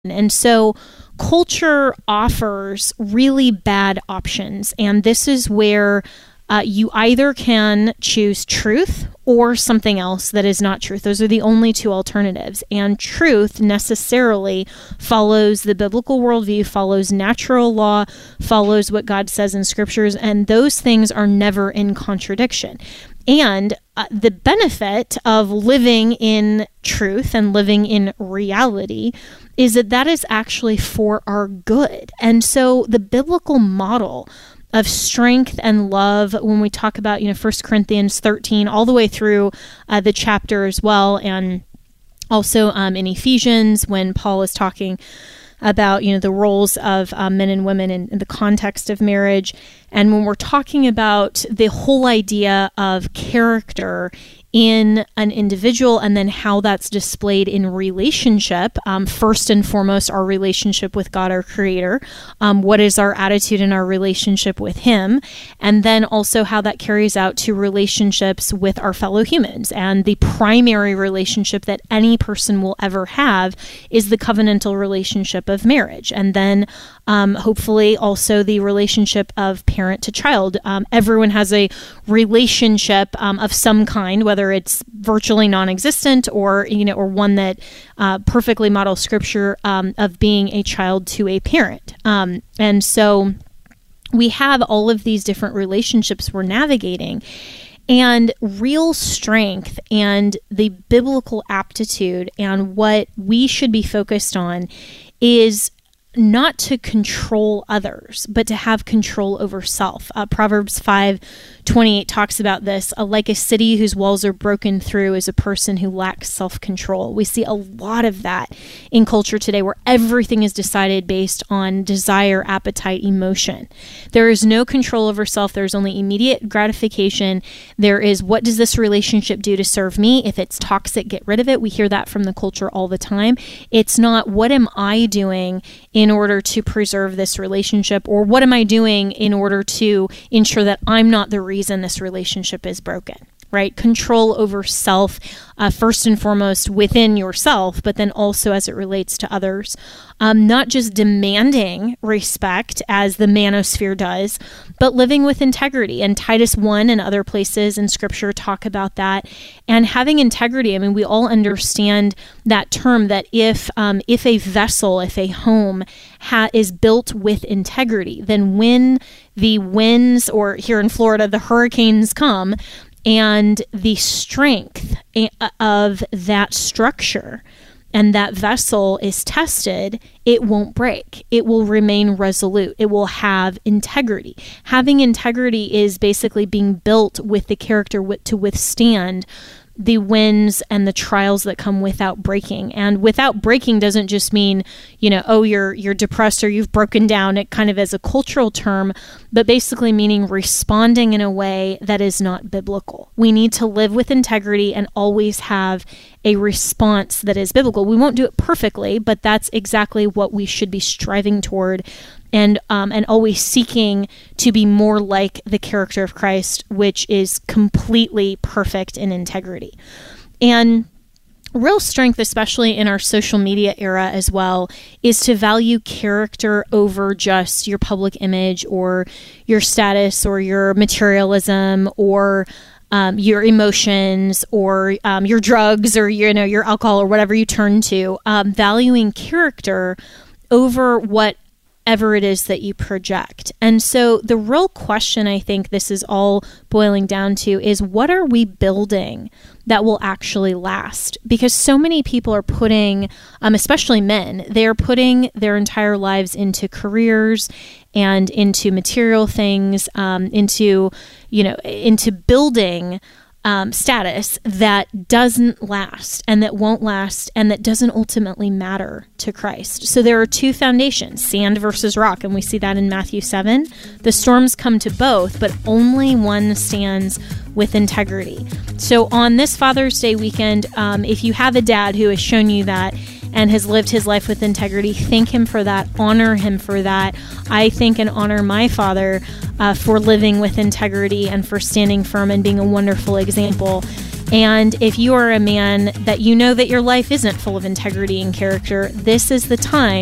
And so culture offers really bad options. And this is where you either can choose truth or something else that is not truth. Those are the only two alternatives. And truth necessarily follows the biblical worldview, follows natural law, follows what God says in scriptures, and those things are never in contradiction. And the benefit of living in truth and living in reality is that is actually for our good. And so the biblical model of strength and love, when we talk about, 1 Corinthians 13, all the way through the chapter as well, and also in Ephesians, when Paul is talking about, the roles of men and women in the context of marriage. And when we're talking about the whole idea of character in an individual and then how that's displayed in relationship, first and foremost, our relationship with God, our Creator, what is our attitude in our relationship with Him, and then also how that carries out to relationships with our fellow humans. And the primary relationship that any person will ever have is the covenantal relationship of marriage. And then hopefully also the relationship of parent to child. Everyone has a relationship of some kind, whether it's virtually non-existent or one that perfectly models scripture of being a child to a parent. And so we have all of these different relationships we're navigating. And real strength and the biblical aptitude and what we should be focused on is not to control others, but to have control over self. Proverbs 5:28 talks about this. Like a city whose walls are broken through is a person who lacks self-control. We see a lot of that in culture today, where everything is decided based on desire, appetite, emotion. There is no control over self. There's only immediate gratification. There is, what does this relationship do to serve me? If it's toxic, get rid of it. We hear that from the culture all the time. It's not, what am I doing in order to preserve this relationship, or what am I doing in order to ensure that I'm not the reason this relationship is broken, right? Control over self, first and foremost within yourself, but then also as it relates to others. Not just demanding respect as the manosphere does, but living with integrity. And Titus 1 and other places in scripture talk about that. And having integrity, I mean, we all understand that term, that if a vessel, if a home is built with integrity, then when the winds, or here in Florida, the hurricanes come, and the strength of that structure and that vessel is tested, it won't break. It will remain resolute. It will have integrity. Having integrity is basically being built with the character to withstand the winds and the trials that come without breaking. And without breaking doesn't just mean, you're depressed or you've broken down, it kind of as a cultural term, but basically meaning responding in a way that is not biblical. We need to live with integrity and always have a response that is biblical. We won't do it perfectly, but that's exactly what we should be striving toward, and always seeking to be more like the character of Christ, which is completely perfect in integrity. And real strength, especially in our social media era as well, is to value character over just your public image or your status or your materialism or your emotions or your drugs or your alcohol or whatever you turn to. Valuing character over whatever it is that you project. And so the real question, I think this is all boiling down to, is what are we building that will actually last? Because so many people are putting, especially men, they're putting their entire lives into careers and into material things, into building status that doesn't last and that won't last and that doesn't ultimately matter to Christ. So there are two foundations, sand versus rock, and we see that in Matthew 7. The storms come to both, but only one stands with integrity. So on this Father's Day weekend, if you have a dad who has shown you that and has lived his life with integrity, thank him for that, honor him for that. I thank and honor my father for living with integrity and for standing firm and being a wonderful example. And if you are a man that you know that your life isn't full of integrity and character, this is the time